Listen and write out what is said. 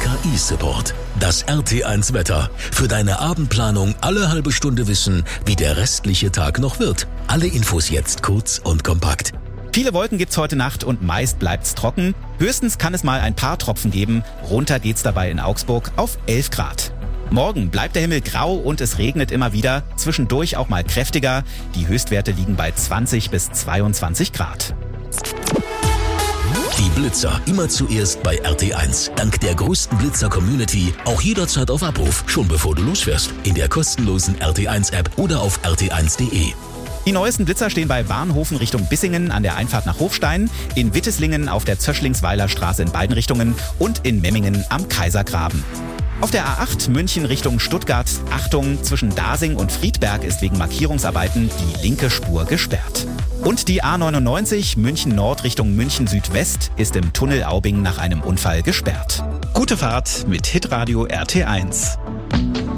RKI-Support. Das RT1 Wetter. Für deine Abendplanung alle halbe Stunde wissen, wie der restliche Tag noch wird. Alle Infos jetzt kurz und kompakt. Viele Wolken gibt's heute Nacht und meist bleibt's trocken. Höchstens kann es mal ein paar Tropfen geben. Runter geht's dabei in Augsburg auf 11 Grad. Morgen bleibt der Himmel grau und es regnet immer wieder, zwischendurch auch mal kräftiger. Die Höchstwerte liegen bei 20 bis 22 Grad. Die Blitzer immer zuerst bei RT1. Dank der größten Blitzer-Community auch jederzeit auf Abruf, schon bevor du losfährst. In der kostenlosen RT1-App oder auf rt1.de. Die neuesten Blitzer stehen bei Warnhofen Richtung Bissingen an der Einfahrt nach Hofstein, in Witteslingen auf der Zöschlingsweiler Straße in beiden Richtungen und in Memmingen am Kaisergraben. Auf der A8 München Richtung Stuttgart, Achtung, zwischen Dasing und Friedberg ist wegen Markierungsarbeiten die linke Spur gesperrt. Und die A99 München Nord Richtung München Südwest ist im Tunnel Aubing nach einem Unfall gesperrt. Gute Fahrt mit Hitradio RT1.